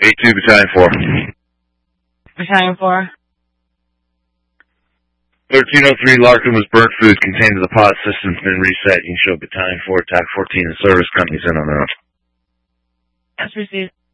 A2 Battalion 4. Battalion 4. 1303 Larkin was burnt food contained in the pod system's been reset. You can show Battalion 4, TAC 14, and service companies in on their own. That's received.